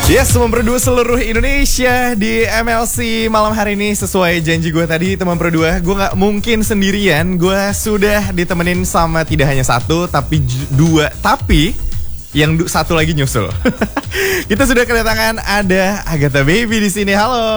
Yes, teman berdua seluruh Indonesia di MLC malam hari ini. Sesuai janji gue tadi, teman berdua, gue gak mungkin sendirian. Gue sudah ditemenin sama tidak hanya satu, tapi dua. Tapi yang satu lagi nyusul. Kita sudah kedatangan ada Agatha Baby di sini. Halo.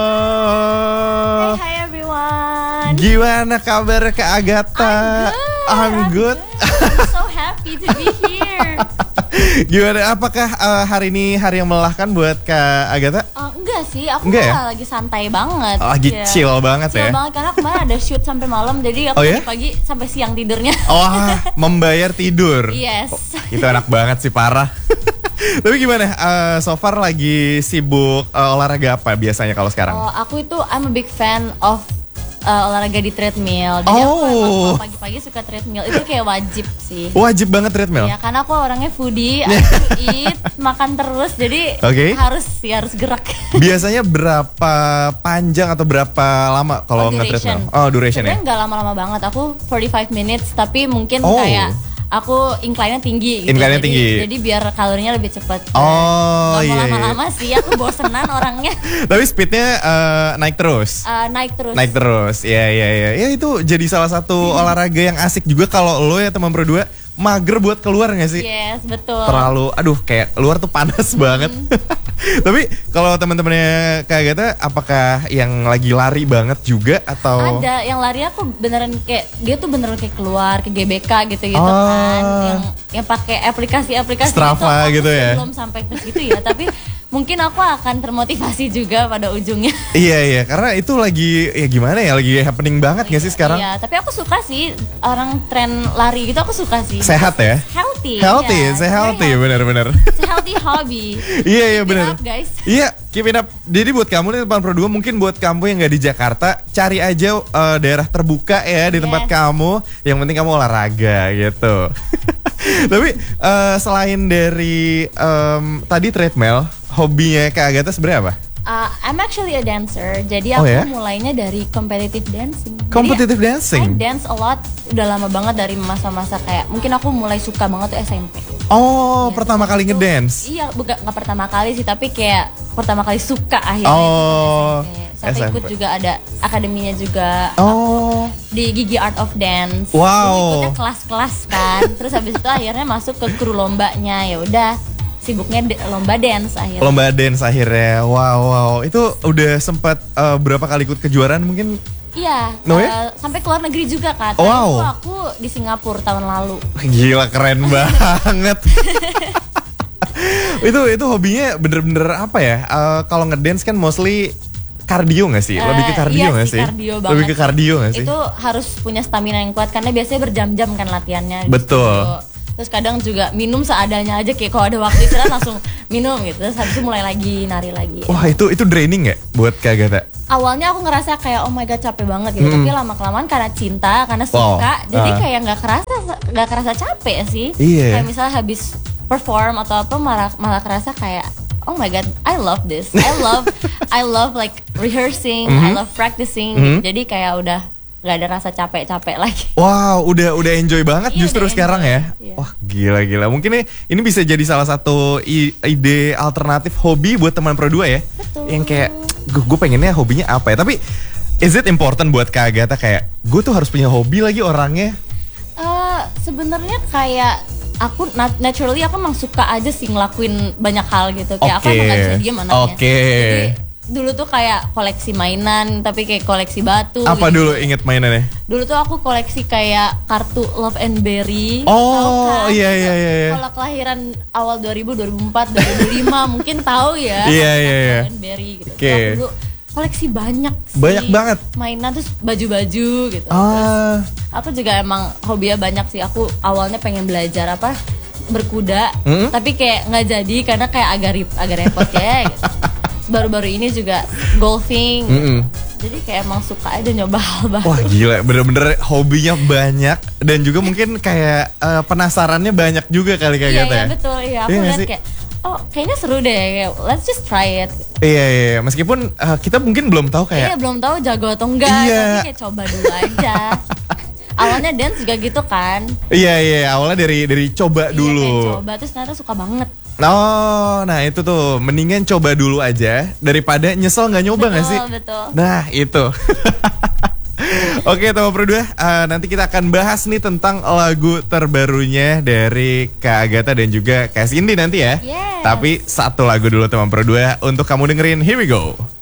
Hi everyone. Gimana kabar Kak Agatha? I'm good. I'm so happy to be here. Gimana? Apakah hari ini hari yang melelahkan buat Kak Agatha? Enggak sih, aku enggak ya? lagi santai banget. Lagi chill banget chill ya? Chill banget karena kemarin ada shoot sampai malam, jadi aku pagi sampai siang tidurnya. Oh, membayar tidur. Yes. Itu enak banget sih, parah. Tapi gimana? So far lagi sibuk olahraga apa biasanya kalau sekarang? Aku itu I'm a big fan of olahraga di treadmill. Jadi aku pagi-pagi suka treadmill. Itu kayak wajib sih. Wajib banget treadmill? Ya karena aku orangnya foodie, aku eat, makan terus. Jadi harus gerak. Biasanya berapa panjang atau berapa lama kalau nge-treadmill? Oh, duration ya? Sebenarnya nggak lama-lama banget. Aku 45 minutes, tapi mungkin kayak aku incline-nya tinggi gitu. Incline-nya tinggi. Jadi biar kalorinya lebih cepat. Oh, iya. Lama-lama sih, aku bosenan orangnya. Tapi speednya naik terus? Naik terus. Naik terus, ya. Ya itu jadi salah satu olahraga yang asik juga kalau lo ya teman berdua mager buat keluar gak sih? Yes, betul. Terlalu, kayak luar tuh panas banget. Tapi kalau teman-temannya Kak Agatha, apakah yang lagi lari banget juga atau? Ada, yang lari aku beneran kayak dia tuh beneran kayak keluar ke GBK gitu kan, yang pakai aplikasi-aplikasi Strava itu, gitu ya. Belum sampai ke situ ya, tapi mungkin aku akan termotivasi juga pada ujungnya. Iya, karena itu lagi gimana ya, lagi happening banget gak sih sekarang? Iya, tapi aku suka sih orang tren lari gitu, aku suka sih. Sehat ya? Healthy, benar-benar. Healthy hobby. Iya benar. Guys. Iya, keep it up. Jadi buat kamu nih teman berdua, mungkin buat kamu yang nggak di Jakarta, cari aja daerah terbuka ya di tempat kamu. Yang penting kamu olahraga gitu. Tapi selain dari tadi treadmill, hobinya Kak Agatha sebenarnya apa? I'm actually a dancer, jadi aku mulainya dari competitive dancing. Competitive dancing? I dance a lot, udah lama banget dari masa-masa kayak mungkin aku mulai suka banget tuh SMP. Oh, ya, pertama kali ngedance? Iya, nggak pertama kali sih, tapi kayak pertama kali suka akhirnya. Sampai ikut juga ada akademinya juga. Di Gigi Art of Dance. Wow. Ikutnya kelas-kelas kan. Terus habis itu akhirnya masuk ke kru lombanya. Ya udah, sibuknya lomba dance akhirnya. Lomba dance akhirnya. Wow. Itu udah sempat berapa kali ikut kejuaraan mungkin? Iya, sampai keluar negeri juga kan. Aku di Singapura tahun lalu. Gila, keren banget. Itu hobinya bener-bener apa ya? Kalau ngedance kan mostly kardio nggak sih? Lebih ke kardio nggak sih? Kardio banget. Lebih ke kardio nggak sih? Itu harus punya stamina yang kuat karena biasanya berjam-jam kan latihannya. Betul. Gitu. Terus kadang juga minum seadanya aja, kayak kalau ada waktu istirahat langsung minum gitu. Terus habis itu mulai lagi nari lagi. Wah, itu draining nggak buat Kak Agatha? Awalnya aku ngerasa kayak oh my god capek banget gitu, tapi lama-kelamaan karena cinta, karena suka, jadi kayak nggak kerasa capek sih. Iya. Kayak misalnya habis perform atau apa malah kerasa kayak oh my god, I love this. I love like rehearsing, I love practicing. Jadi kayak udah gak ada rasa capek-capek lagi. Wow, udah enjoy banget justru sekarang ya. Iya. Wah, gila. Mungkin ini bisa jadi salah satu ide alternatif hobi buat teman berdua ya. Betul. Yang kayak gue pengennya hobinya apa ya? Tapi is it important buat Kak Agatha kayak gue tuh harus punya hobi lagi orangnya? Sebenarnya kayak aku naturally aku emang suka aja sih ngelakuin banyak hal gitu. Kayak aku emang gak bisa diem anaknya. Jadi dulu tuh kayak koleksi mainan, tapi kayak koleksi batu. Apa gitu. Dulu inget mainannya? Dulu tuh aku koleksi kayak kartu Love and Berry. Oh, kan? Iya. Kalau kelahiran awal 2000, 2004, 2005 mungkin tahu ya. Iya. Love and Berry gitu. Aku dulu koleksi banyak sih. Banyak banget. Mainan terus baju-baju gitu. Terus aku juga emang hobinya banyak sih. Aku awalnya pengen belajar berkuda, tapi kayak nggak jadi karena kayak agak repot ya gitu. Baru-baru ini juga golfing. Jadi kayak emang suka aja nyoba hal baru. Wah gila, bener-bener hobinya banyak. Dan juga mungkin kayak penasarannya banyak juga kali kayak gitu ya. Iya betul, iya. Aku lihat kayak kayaknya seru deh, let's just try it. Iya, meskipun kita mungkin belum tahu kayak. Iya, belum tahu jago atau enggak, tapi kayak coba dulu aja. Awalnya dance juga gitu kan. Iya, awalnya dari coba dulu. Iya, coba terus ternyata suka banget. Oh, nah itu tuh mendingan coba dulu aja daripada nyesel nggak nyoba nggak sih? Betul. Nah itu. Oke teman berdua, nanti kita akan bahas nih tentang lagu terbarunya dari Kak Agatha dan juga Kak Cindy nanti ya. Yes. Tapi satu lagu dulu teman berdua untuk kamu dengerin, here we go.